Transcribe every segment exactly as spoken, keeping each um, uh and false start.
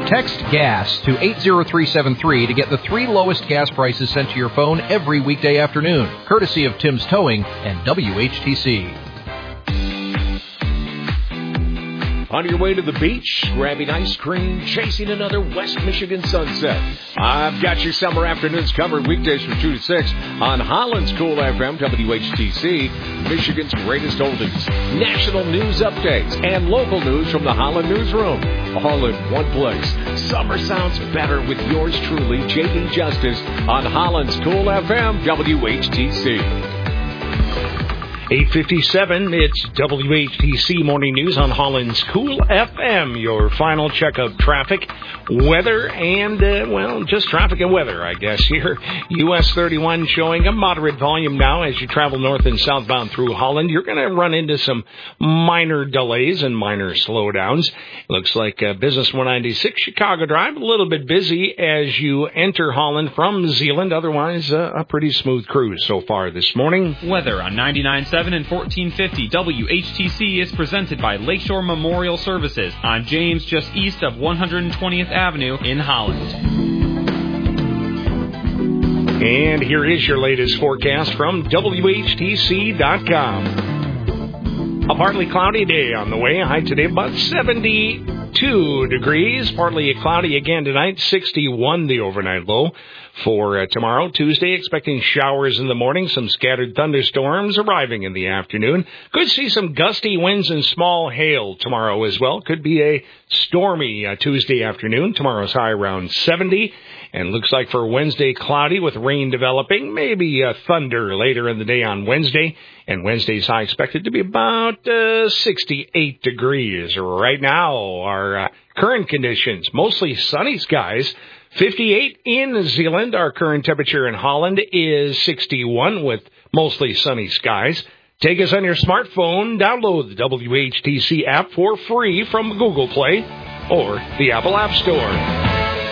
Text GAS to eight zero three seven three to get the three lowest gas prices sent to your phone every weekday afternoon, courtesy of Tim's Towing and W H T C. On your way to the beach, grabbing ice cream, chasing another West Michigan sunset. I've got your summer afternoons covered weekdays from two to six on Holland's Cool F M, W H T C, Michigan's greatest oldies, national news updates, and local news from the Holland Newsroom. All in one place. Summer sounds better with yours truly, J D Justice, on Holland's Cool F M, W H T C. eight fifty-seven, it's W H T C Morning News on Holland's Cool F M. Your final check of traffic, weather, and, uh, well, just traffic and weather, I guess, here. U S thirty-one showing a moderate volume now as you travel north and southbound through Holland. You're going to run into some minor delays and minor slowdowns. Looks like uh, Business one ninety-six Chicago Drive, a little bit busy as you enter Holland from Zeeland. Otherwise, uh, a pretty smooth cruise so far this morning. Weather on ninety-nine point seven and fourteen fifty W H T C is presented by Lakeshore Memorial Services on James, just east of one hundred twentieth Avenue in Holland. And here is your latest forecast from W H T C dot com. A partly cloudy day on the way. High today about seventy-two degrees. Partly cloudy again tonight. sixty-one the overnight low. For uh, tomorrow, Tuesday, expecting showers in the morning, some scattered thunderstorms arriving in the afternoon. Could see some gusty winds and small hail tomorrow as well. Could be a stormy uh, Tuesday afternoon. Tomorrow's high around seventy. And looks like for Wednesday, cloudy with rain developing. Maybe uh, thunder later in the day on Wednesday. And Wednesday's high expected to be about uh, sixty-eight degrees. Right now, our uh, current conditions, mostly sunny skies. fifty-eight in Zeeland. Our current temperature in Holland is sixty-one with mostly sunny skies. Take us on your smartphone. Download the W H T C app for free from Google Play or the Apple App Store.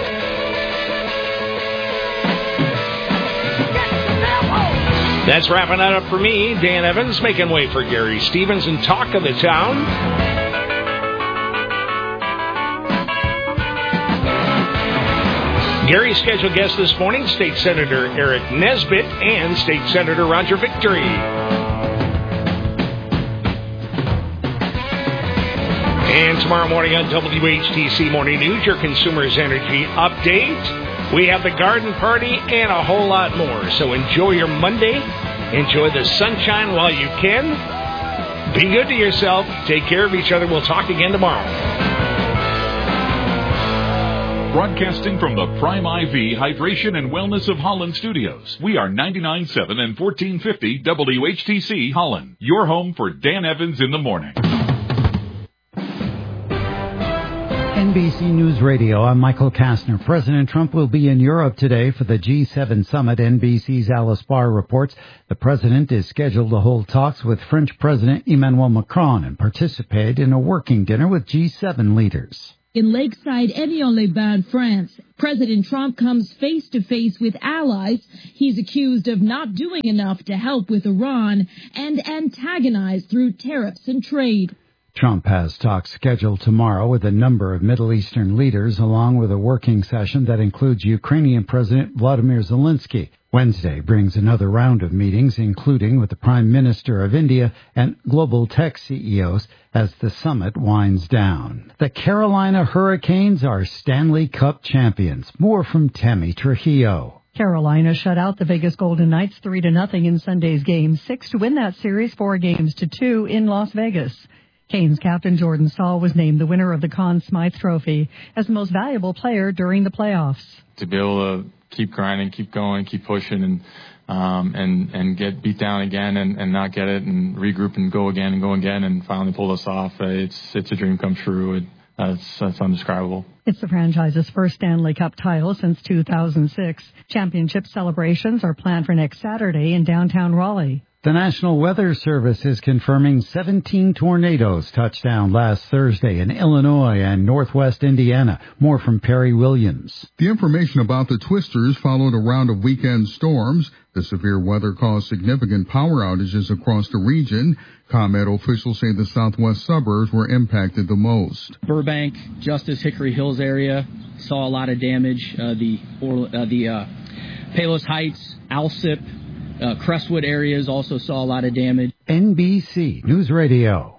That's wrapping it up for me, Dan Evans, making way for Gary Stevens and Talk of the Town. Gary's scheduled guest this morning, State Senator Eric Nesbitt and State Senator Roger Victory. And tomorrow morning on W H T C Morning News, your Consumers Energy Update. We have the garden party and a whole lot more. So enjoy your Monday. Enjoy the sunshine while you can. Be good to yourself. Take care of each other. We'll talk again tomorrow. Broadcasting from the Prime I V Hydration and Wellness of Holland studios, we are ninety-nine point seven and fourteen fifty W H T C Holland, your home for Dan Evans in the morning. N B C News Radio, I'm Michael Kastner. President Trump will be in Europe today for the G seven summit. N B C's Alice Barr reports the president is scheduled to hold talks with French President Emmanuel Macron and participate in a working dinner with G seven leaders. In Lakeside, Amiens-les-Bains, France, President Trump comes face-to-face with allies he's accused of not doing enough to help with Iran and antagonize through tariffs and trade. Trump has talks scheduled tomorrow with a number of Middle Eastern leaders, along with a working session that includes Ukrainian President Vladimir Zelensky. Wednesday brings another round of meetings, including with the Prime Minister of India and global tech C E Os, as the summit winds down. The Carolina Hurricanes are Stanley Cup champions. More from Tammy Trujillo. Carolina shut out the Vegas Golden Knights three to nothing in Sunday's Game six to win that series four games to two in Las Vegas. Canes captain Jordan Staal was named the winner of the Conn Smythe Trophy as the most valuable player during the playoffs. To be able to keep grinding, keep going, keep pushing, and um, and and get beat down again and, and not get it, and regroup and go again and go again, and finally pull us off. It's it's a dream come true. It, that's that's undescribable. It's the franchise's first Stanley Cup title since two thousand six. Championship celebrations are planned for next Saturday in downtown Raleigh. The National Weather Service is confirming seventeen tornadoes touched down last Thursday in Illinois and northwest Indiana. More from Perry Williams. The information about the twisters followed a round of weekend storms. The severe weather caused significant power outages across the region. ComEd officials say the southwest suburbs were impacted the most. Burbank, Justice, Hickory Hills area, saw a lot of damage. Uh, the uh, the uh, Palos Heights, Alsip, uh, Crestwood areas also saw a lot of damage. N B C News Radio.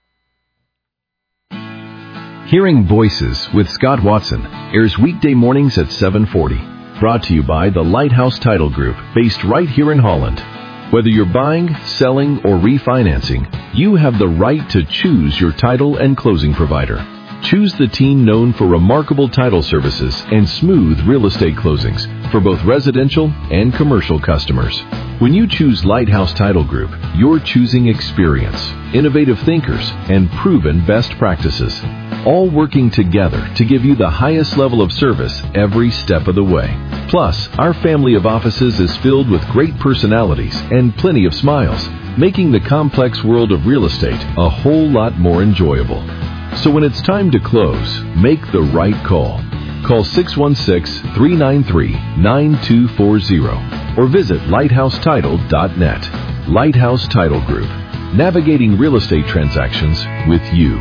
Hearing Voices with Scott Watson airs weekday mornings at seven forty. Brought to you by the Lighthouse Title Group, based right here in Holland. Whether you're buying, selling, or refinancing, you have the right to choose your title and closing provider. Choose the team known for remarkable title services and smooth real estate closings for both residential and commercial customers. When you choose Lighthouse Title Group, you're choosing experience, innovative thinkers, and proven best practices, all working together to give you the highest level of service every step of the way. Plus, our family of offices is filled with great personalities and plenty of smiles, making the complex world of real estate a whole lot more enjoyable. So when it's time to close, make the right call. Call six one six, three nine three, nine two four zero or visit lighthouse title dot net. Lighthouse Title Group, navigating real estate transactions with you.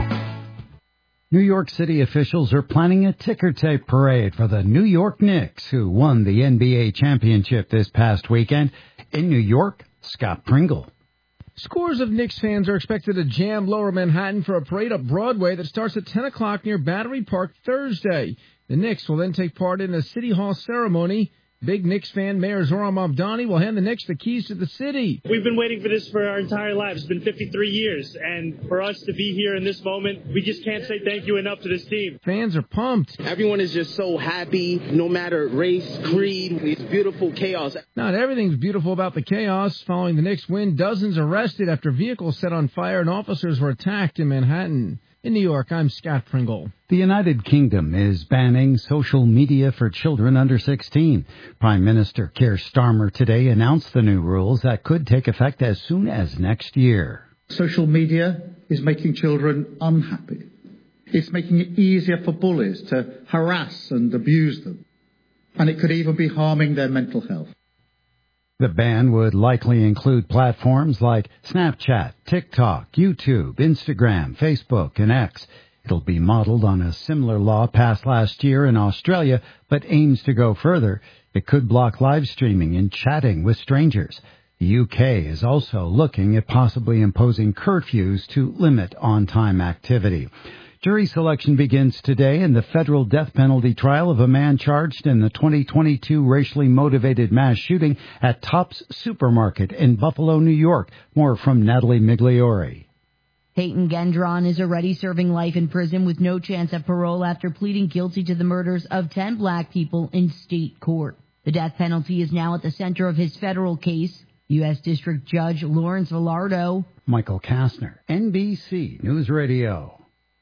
New York City officials are planning a ticker tape parade for the New York Knicks, who won the N B A championship this past weekend. In New York, Scott Pringle. Scores of Knicks fans are expected to jam Lower Manhattan for a parade up Broadway that starts at ten o'clock near Battery Park Thursday. The Knicks will then take part in a City Hall ceremony. Big Knicks fan Mayor Zohran Mamdani will hand the Knicks the keys to the city. We've been waiting for this for our entire lives. It's been fifty-three years, and for us to be here in this moment, we just can't say thank you enough to this team. Fans are pumped. Everyone is just so happy, no matter race, creed. It's beautiful chaos. Not everything's beautiful about the chaos. Following the Knicks win, dozens arrested after vehicles set on fire and officers were attacked in Manhattan. In New York, I'm Scott Pringle. The United Kingdom is banning social media for children under sixteen. Prime Minister Keir Starmer today announced the new rules that could take effect as soon as next year. Social media is making children unhappy. It's making it easier for bullies to harass and abuse them. And it could even be harming their mental health. The ban would likely include platforms like Snapchat, TikTok, YouTube, Instagram, Facebook, and X. It'll be modeled on a similar law passed last year in Australia, but aims to go further. It could block live streaming and chatting with strangers. The U K is also looking at possibly imposing curfews to limit on-time activity. Jury selection begins today in the federal death penalty trial of a man charged in the twenty twenty-two racially motivated mass shooting at Tops Supermarket in Buffalo, New York. More from Natalie Migliori. Peyton Gendron is already serving life in prison with no chance of parole after pleading guilty to the murders of ten black people in state court. The death penalty is now at the center of his federal case. U S District Judge Lawrence Villardo. Michael Kastner, N B C News Radio.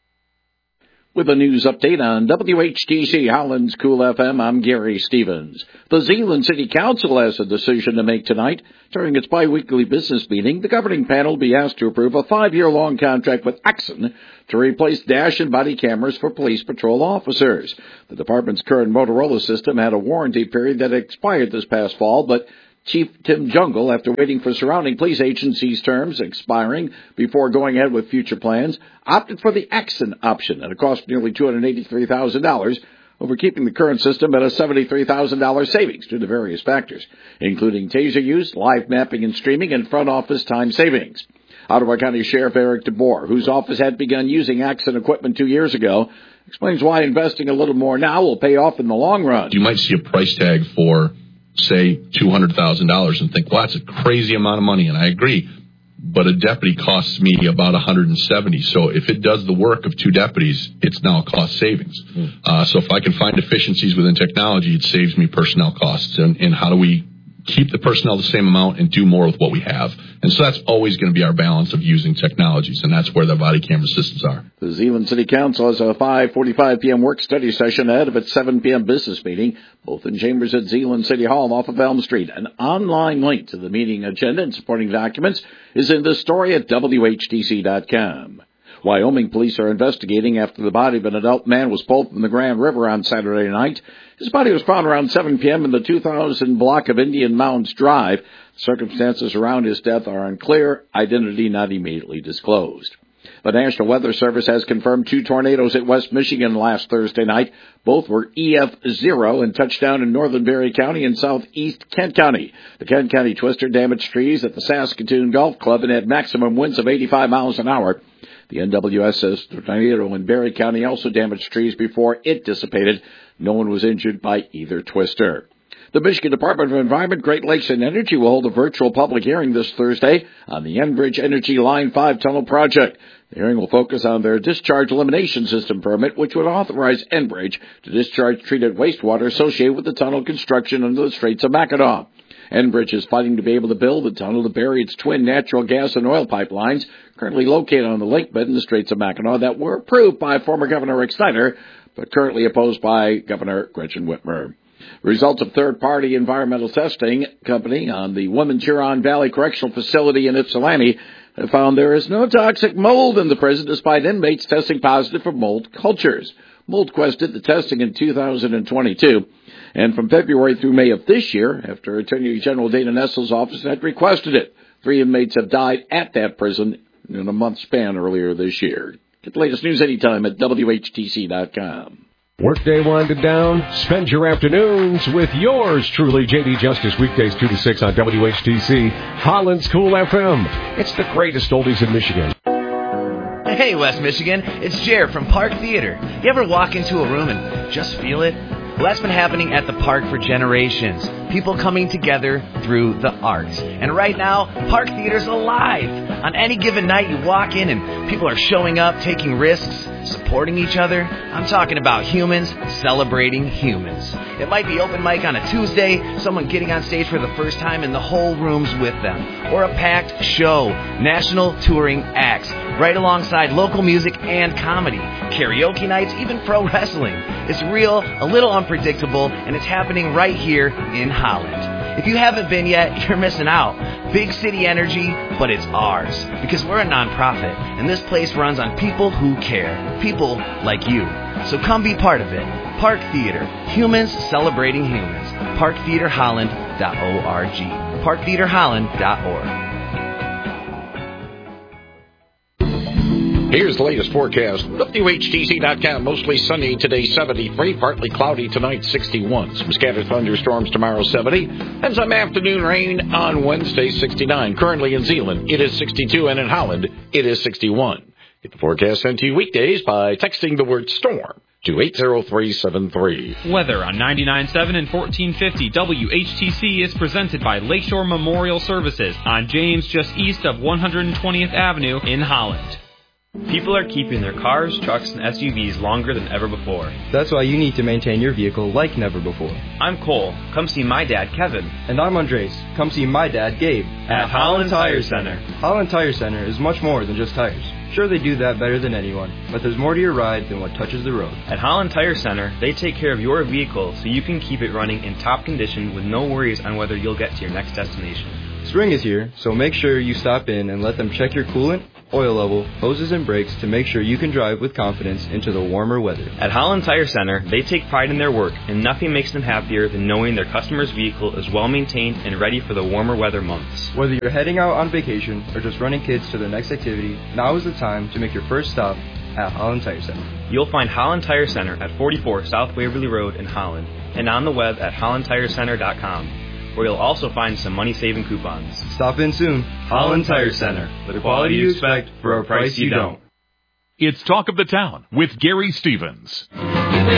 With a news update on W H T C Holland's Cool F M, I'm Gary Stevens. The Zeeland City Council has a decision to make tonight. During its biweekly business meeting, the governing panel will be asked to approve a five-year-long contract with Axon to replace dash and body cameras for police patrol officers. The department's current Motorola system had a warranty period that expired this past fall, but Chief Tim Jungle, after waiting for surrounding police agencies' terms expiring before going ahead with future plans, opted for the Axon option at a cost of nearly two hundred eighty-three thousand dollars, over keeping the current system at a seventy-three thousand dollars savings due to various factors, including taser use, live mapping and streaming, and front office time savings. Ottawa County Sheriff Eric DeBoer, whose office had begun using Axon equipment two years ago, explains why investing a little more now will pay off in the long run. You might see a price tag for, say, two hundred thousand dollars and think, well, that's a crazy amount of money, and I agree. But a deputy costs me about one hundred seventy. So if it does the work of two deputies, it's now a cost savings. Mm. Uh, so if I can find efficiencies within technology, it saves me personnel costs. And, and how do we keep the personnel the same amount and do more with what we have? And so that's always going to be our balance of using technologies, and that's where the body camera systems are. The Zeeland City Council has a five forty-five p.m. work-study session ahead of its seven p.m. business meeting, both in chambers at Zeeland City Hall off of Elm Street. An online link to the meeting agenda and supporting documents is in the story at W H T C dot com. Wyoming police are investigating after the body of an adult man was pulled from the Grand River on Saturday night. His body was found around seven p.m. in the two thousand block of Indian Mounds Drive. Circumstances around his death are unclear, identity not immediately disclosed. The National Weather Service has confirmed two tornadoes at West Michigan last Thursday night. Both were E F zero and touched down in northern Berry County and southeast Kent County. The Kent County twister damaged trees at the Saskatoon Golf Club and had maximum winds of eighty-five miles an hour. The N W S says the tornado in Berry County also damaged trees before it dissipated. No one was injured by either twister. The Michigan Department of Environment, Great Lakes, and Energy will hold a virtual public hearing this Thursday on the Enbridge Energy Line five tunnel project. The hearing will focus on their discharge elimination system permit, which would authorize Enbridge to discharge treated wastewater associated with the tunnel construction under the Straits of Mackinac. Enbridge is fighting to be able to build the tunnel to bury its twin natural gas and oil pipelines currently located on the lake bed in the Straits of Mackinac that were approved by former Governor Rick Snyder, but currently opposed by Governor Gretchen Whitmer. Results of third-party environmental testing company on the Women's Huron Valley Correctional Facility in Ypsilanti have found there is no toxic mold in the prison despite inmates testing positive for mold cultures. MoldQuest did the testing in two thousand twenty-two, and from February through May of this year, after Attorney General Dana Nessel's office had requested it, three inmates have died at that prison in a month span earlier this year. Get the latest news anytime at W H T C dot com. Workday winding down. Spend your afternoons with yours truly, J D Justice, weekdays two to six on W H T C, Holland's Cool F M. It's the greatest oldies in Michigan. Hey, West Michigan, it's Jared from Park Theater. You ever walk into a room and just feel it? Well, that's been happening at the park for generations. People coming together through the arts. And right now, Park Theater's alive. On any given night, you walk in and people are showing up, taking risks, supporting each other. I'm talking about humans celebrating humans. It might be open mic on a Tuesday, someone getting on stage for the first time and the whole room's with them. Or a packed show, national touring acts, right alongside local music and comedy. Karaoke nights, even pro wrestling. It's real, a little unpredictable, and it's happening right here in Holland. If you haven't been yet, you're missing out. Big city energy, but it's ours. Because we're a nonprofit, and this place runs on people who care. People like you. So come be part of it. Park Theater. Humans celebrating humans. park theater holland dot org. park theater holland dot org. Here's the latest forecast. W H T C dot com. Mostly sunny today, seventy-three. Partly cloudy tonight, sixty-one. Some scattered thunderstorms tomorrow, seventy. And some afternoon rain on Wednesday, sixty-nine. Currently in Zeeland, it is sixty-two. And in Holland, it is sixty-one. Get the forecast sent to you weekdays by texting the word storm to eight zero three seven three. Weather on ninety-nine point seven and fourteen fifty W H T C is presented by Lakeshore Memorial Services on James, just east of one hundred twentieth Avenue in Holland. People are keeping their cars, trucks, and S U Vs longer than ever before. That's why you need to maintain your vehicle like never before. I'm Cole. Come see my dad, Kevin. And I'm Andres. Come see my dad, Gabe. At, At Holland Tire Center. Holland Tire Center is much more than just tires. Sure, they do that better than anyone, but there's more to your ride than what touches the road. At Holland Tire Center, they take care of your vehicle so you can keep it running in top condition with no worries on whether you'll get to your next destination. Spring is here, so make sure you stop in and let them check your coolant, oil level, hoses, and brakes to make sure you can drive with confidence into the warmer weather. At Holland Tire Center, they take pride in their work, and nothing makes them happier than knowing their customer's vehicle is well maintained and ready for the warmer weather months. Whether you're heading out on vacation or just running kids to their next activity, now is the time to make your first stop at Holland Tire Center. You'll find Holland Tire Center at forty-four South Waverly Road in Holland and on the web at holland tire center dot com, where you'll also find some money-saving coupons. Stop in soon. Holland Tire Center. The quality you expect for a price you don't. It's Talk of the Town with Gary Stevens.